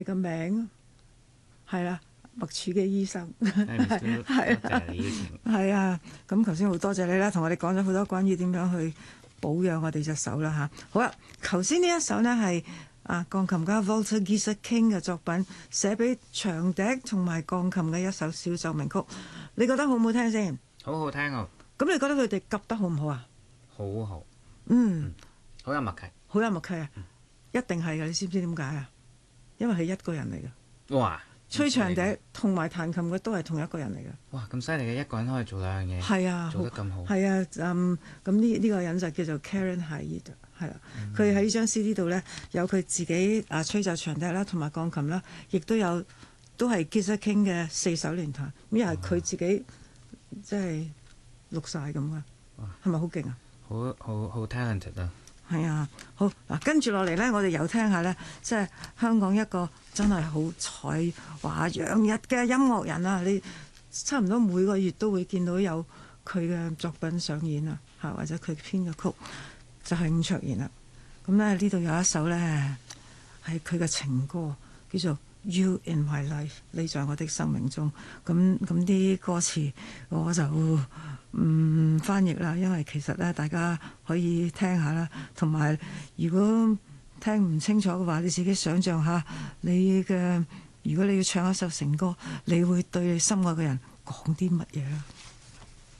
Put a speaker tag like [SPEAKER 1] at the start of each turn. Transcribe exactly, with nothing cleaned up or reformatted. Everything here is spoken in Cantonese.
[SPEAKER 1] 你個名係啦，麥柱嘅醫生
[SPEAKER 2] 係
[SPEAKER 1] 係
[SPEAKER 2] 多謝你邀請。
[SPEAKER 1] 係啊，咁頭先好多謝你啦，同我哋講咗好多關於點樣去保養我哋隻手啦嚇。好啦，頭先呢一首呢係啊鋼琴家 Walter Gieseking 嘅作品，寫俾長笛同埋鋼琴嘅一首小奏鳴曲。你覺得好唔好聽先？
[SPEAKER 2] 好好聽啊！
[SPEAKER 1] 咁你覺得佢哋夾得好唔好啊？
[SPEAKER 2] 好好，
[SPEAKER 1] 嗯，
[SPEAKER 2] 好有默契。
[SPEAKER 1] 好有默契啊！一定係嘅，你知唔知點解啊？因為係一個人嚟嘅。
[SPEAKER 2] 哇！
[SPEAKER 1] 吹長笛同埋彈琴嘅都係同一個人嚟嘅。
[SPEAKER 2] 哇！咁犀利嘅，一個人可以做兩樣嘢，
[SPEAKER 1] 係啊，
[SPEAKER 2] 做得咁好。
[SPEAKER 1] 係啊，嗯，咁呢呢個人就叫做 Karen Hyde，係啦。佢喺呢張 C D 度呢，有佢自己啊吹奏長笛啦，同埋鋼琴啦，亦都有都係 Gieseking 嘅四手聯彈，咁又係佢自己即係錄晒咁嘅，係咪好勁啊？
[SPEAKER 2] 好好好 talented 啊！
[SPEAKER 1] 係啊，好嗱，跟住落嚟呢，我哋又聽下呢，即係香港一個真係好才華洋溢嘅音樂人啊！你差唔多每個月都會見到有佢嘅作品上演啊，嚇或者佢編嘅曲就係伍卓賢啦。咁咧呢度有一首呢，係佢嘅情歌，叫做 You in My Life， 你在我的生命中。咁咁啲歌詞我就唔、嗯、翻譯啦，因為其實咧大家可以聽下啦。同埋如果聽唔清楚嘅話，你自己想像下你嘅，如果你要唱一首情歌，你會對你心愛嘅人講啲乜嘢啊？